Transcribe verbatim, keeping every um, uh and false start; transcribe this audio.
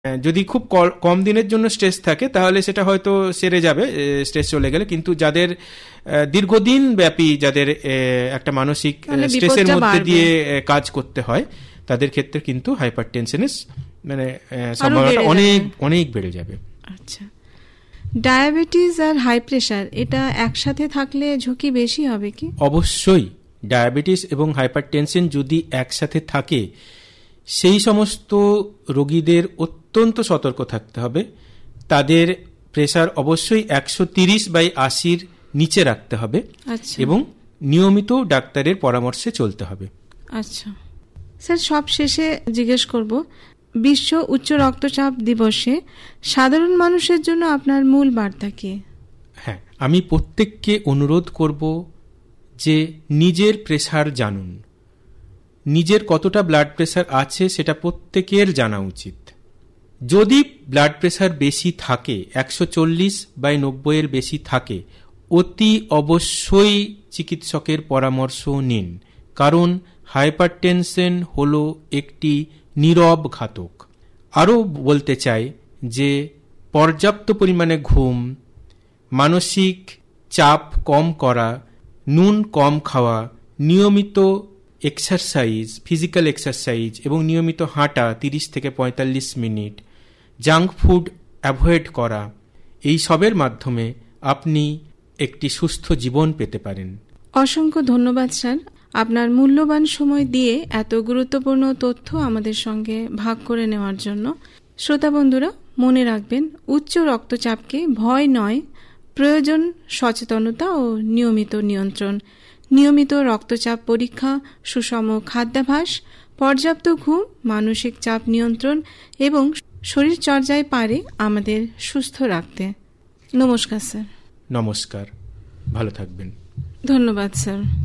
যদি খুব কম দিনের জন্য স্ট্রেস থাকে তাহলে সেটা হয়তো সেরে যাবে, স্ট্রেস চলে গেলে। কিন্তু যাদের দীর্ঘদিন ব্যাপী, যাদের একটা মানসিক স্ট্রেসের মধ্যে দিয়ে কাজ করতে হয়, তাদের ক্ষেত্রে কিন্তু হাইপারটেনশনের মানে সম্ভাবনাটা অনেক অনেক বেড়ে যাবে। আচ্ছা, ডায়াবেটিস আর হাই প্রেশার এটা একসাথে থাকলে ঝুঁকি বেশি হবে কি? অবশ্যই। ডায়াবেটিস এবং হাইপারটেনশন যদি একসাথে থাকে, সেই সমস্ত রোগীদের অত্যন্ত সতর্ক থাকতে হবে। তাদের প্রেশার অবশ্যই একশো তিরিশ বাই আশির নিচে রাখতে হবে এবং নিয়মিত ডাক্তারের পরামর্শে চলতে হবে। আচ্ছা স্যার, সব শেষে জিজ্ঞেস করব, বিশ্ব উচ্চ রক্তচাপ দিবসে সাধারণ মানুষের জন্য আপনার মূল বার্তা কি? হ্যাঁ, আমি প্রত্যেককে অনুরোধ করব যে নিজের প্রেশার জানুন। নিজের কতটা ব্লাড প্রেশার আছে সেটা প্রত্যেকের জানা উচিত। যদি ব্লাড প্রেশার বেশি থাকে, একশো চল্লিশ বাই নব্বই এর বেশি থাকে, অতি অবশ্যই চিকিৎসকের পরামর্শ নিন। কারণ হাইপারটেনশন হলো একটি নীরব ঘাতক। আরও বলতে চাই যে পর্যাপ্ত পরিমাণে ঘুম, মানসিক চাপ কম করা, নুন কম খাওয়া, নিয়মিত এক্সারসাইজ, ফিজিক্যাল এক্সারসাইজ এবং নিয়মিত হাঁটা তিরিশ থেকে পঁয়তাল্লিশ মিনিট, জাঙ্ক ফুড অ্যাভয়েড করা, এই সবের মাধ্যমে আপনি একটি সুস্থ জীবন পেতে পারেন। অসংখ্য ধন্যবাদ স্যার, আপনার মূল্যবান সময় দিয়ে এত গুরুত্বপূর্ণ তথ্য আমাদের সঙ্গে ভাগ করে নেওয়ার জন্য। শ্রোতা বন্ধুরা, মনে রাখবেন, উচ্চ রক্তচাপকে ভয় নয়, প্রয়োজন সচেতনতা ও নিয়মিত নিয়ন্ত্রণ। নিয়মিত রক্তচাপ পরীক্ষা, সুষম খাদ্যাভ্যাস, পর্যাপ্ত ঘুম, মানসিক চাপ নিয়ন্ত্রণ এবং শরীরচর্চায় পারে আমাদের সুস্থ রাখতে। নমস্কার স্যার। নমস্কার, ভালো থাকবেন। ধন্যবাদ স্যার।